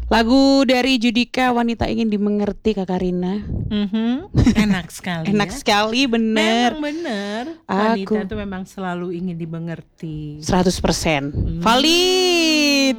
Lagu dari Judika, Wanita Ingin Dimengerti, Kakak Rina. Enak sekali. Enak ya. sekali, bener. Memang benar. Aku Wanita itu memang selalu ingin dimengerti. 100% valid.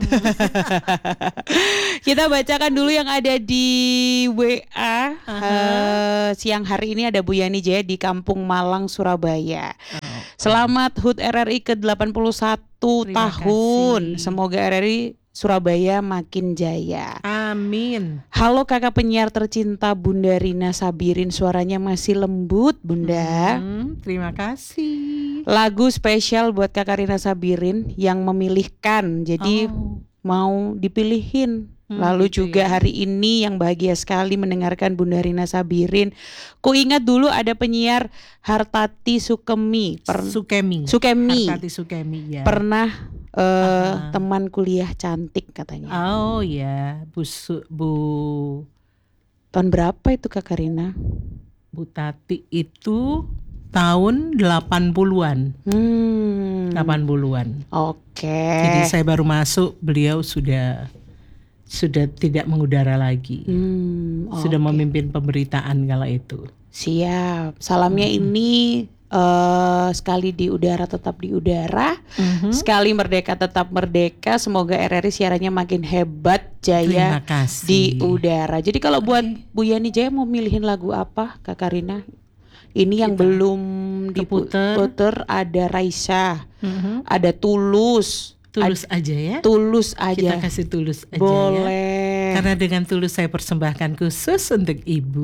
Kita bacakan dulu yang ada di WA. Siang hari ini ada Bu Yani Jaya di Kampung Malang, Surabaya. Selamat HUT RRI ke-81 tahun. Kasih. Semoga RRI Surabaya makin jaya. Amin. Halo kakak penyiar tercinta Bunda Rina Sabirin, suaranya masih lembut Bunda. Terima kasih. Lagu spesial buat kakak Rina Sabirin yang memilihkan, jadi mau dipilihin. Lalu gitu juga ya. hari ini yang bahagia sekali mendengarkan Bunda Rina Sabirin. Ku ingat dulu ada penyiar Hartati Sukemi. Sukemi. Hartati Sukemi ya. Pernah teman kuliah cantik katanya. Oh ya, Bu Tahun berapa itu Kakak Rina? Bu Tati itu tahun 80-an. 80-an. Oke. Jadi saya baru masuk, beliau sudah tidak mengudara lagi. Sudah memimpin pemberitaan kala itu. Siap. Salamnya ini sekali di udara tetap di udara, sekali merdeka tetap merdeka. Semoga RRI siarannya makin hebat, jaya di udara. Jadi kalau buat Bu Yani Jaya mau milihin lagu apa Kakak Rina? Ini yang belum diputer ada Raisa, ada Tulus. Tulus aja ya. Tulus aja. Kita kasih Tulus aja. Boleh. Ya. Karena dengan Tulus saya persembahkan khusus untuk Ibu.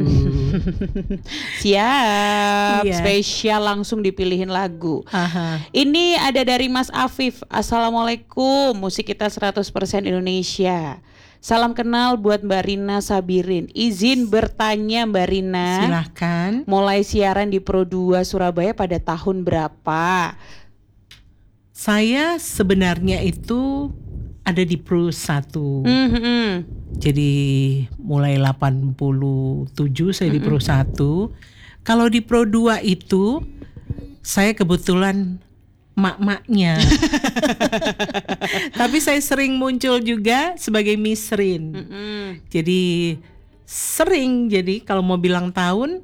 Siap. Iya. Spesial langsung dipilihin lagu. Ini ada dari Mas Afif. Assalamualaikum. Musik kita 100% Indonesia. Salam kenal buat Mbak Rina Sabirin. Izin bertanya Mbak Rina. Silahkan. Mulai siaran di Pro 2 Surabaya pada tahun berapa? Saya sebenarnya itu ada di Pro 1. Jadi mulai 87 saya di Pro 1. Kalau di Pro 2 itu saya kebetulan mak-maknya. Tapi saya sering muncul juga sebagai Miss Rin. Jadi sering, jadi kalau mau bilang tahun,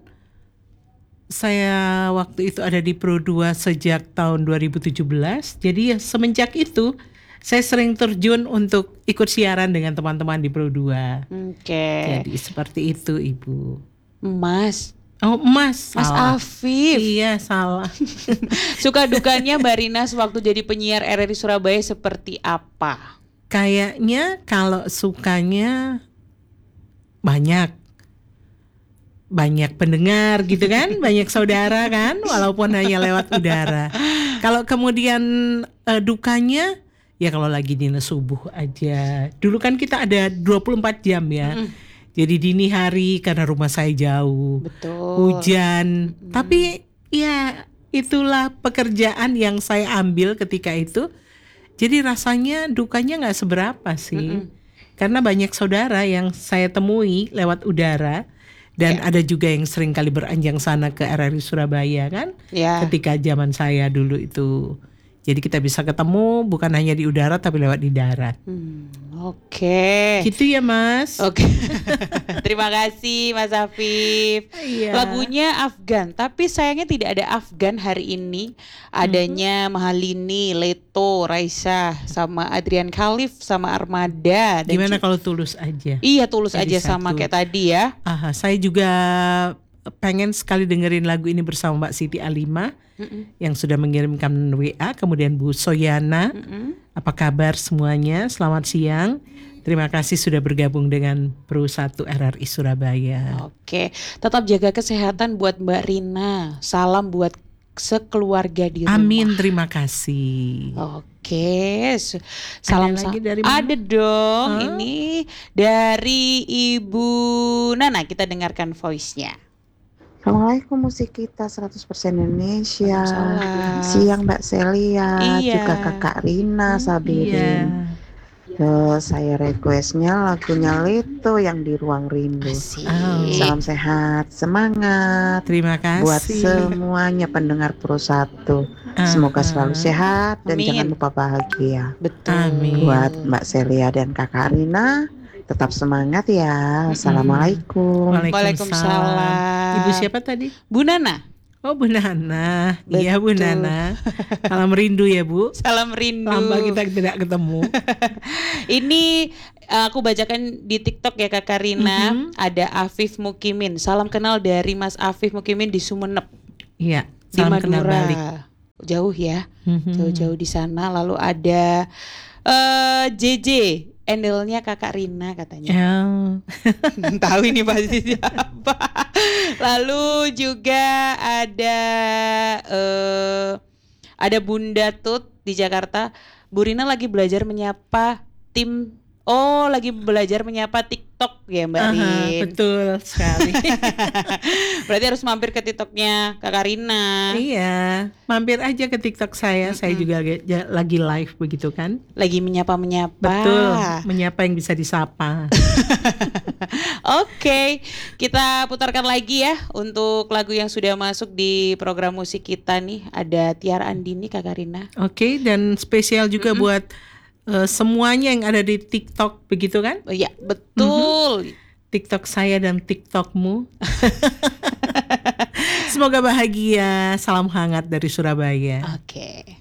saya waktu itu ada di Pro 2 sejak tahun 2017. Jadi ya semenjak itu saya sering terjun untuk ikut siaran dengan teman-teman di Pro 2. Jadi seperti itu Ibu. Mas. Oh Mas Afif. Iya salah. Suka dukanya Mbak Rina sewaktu jadi penyiar RRI Surabaya seperti apa? Kayaknya kalau sukanya banyak pendengar gitu kan, banyak saudara kan, walaupun hanya lewat udara. Kalau kemudian dukanya, ya kalau lagi dinas subuh aja. Dulu kan kita ada 24 jam ya. Jadi dini hari karena rumah saya jauh, hujan. Tapi ya itulah pekerjaan yang saya ambil ketika itu. Jadi rasanya dukanya gak seberapa sih. Karena banyak saudara yang saya temui lewat udara. Dan ada juga yang sering kali beranjang sana ke RRI Surabaya kan. Ketika zaman saya dulu itu. Jadi kita bisa ketemu bukan hanya di udara tapi lewat di darat. Oke. Gitu ya Mas. Oke. Terima kasih Mas Afif. Lagunya Afgan, tapi sayangnya tidak ada Afgan hari ini. Adanya Mahalini, Leto, Raisa, sama Adrian Khalif, sama Armada. Dan gimana kalau Tulus aja? Iya Tulus aja sama kayak tadi ya. Saya juga pengen sekali dengerin lagu ini bersama Mbak Siti Alima yang sudah mengirimkan WA, kemudian Bu Soyana. Apa kabar semuanya? Selamat siang. Terima kasih sudah bergabung dengan Pro 1 RRI Surabaya. Oke, tetap jaga kesehatan buat Mbak Rina. Salam buat sekeluarga di rumah. Amin, terima kasih. Oke, salam lagi dari mana? Ada dong. Ini dari Ibu Nana, kita dengarkan voice-nya. Assalamualaikum, musik kita 100% Indonesia. Siang Mbak Celia, juga Kakak Rina Sabirin. Saya requestnya lagunya Leto yang di Ruang Rindu. Salam sehat, semangat. Terima kasih. Buat semuanya pendengar Pro 1. Semoga selalu sehat dan jangan lupa bahagia. Betul. Buat Mbak Celia dan Kakak Rina, Tetap semangat ya. Assalamualaikum. Waalaikumsalam. Ibu siapa tadi? Bu Nana. Oh, Bu Nana. Iya, Bu Nana. Salam rindu ya, Bu. Salam rindu. Lama kita tidak ketemu. Ini aku bacakan di TikTok ya Kak Karina. Ada Afif Mukimin. Salam kenal dari Mas Afif Mukimin di Sumenep. Iya, Di salam kenal Madura. balik. Jauh ya. Jauh-jauh di sana. Lalu ada JJ. Endelnya Kakak Rina katanya. Tahu ini pasti siapa. Lalu juga ada Bunda Tut di Jakarta. Bu Rina lagi belajar menyapa tim. Oh, lagi belajar menyapa TikTok ya Mbak Rin. Betul sekali. Berarti harus mampir ke TikToknya Kakak Rina. Iya, mampir aja ke TikTok saya. Saya juga lagi live begitu kan. Lagi menyapa-menyapa. Betul, menyapa yang bisa disapa. Oke, kita putarkan lagi ya untuk lagu yang sudah masuk di program musik kita nih. Ada Tiara Andini, Kak Karina. Oke, dan spesial juga buat semuanya yang ada di TikTok begitu kan? Oh iya, betul. TikTok saya dan TikTokmu. Semoga bahagia. Salam hangat dari Surabaya. Oke.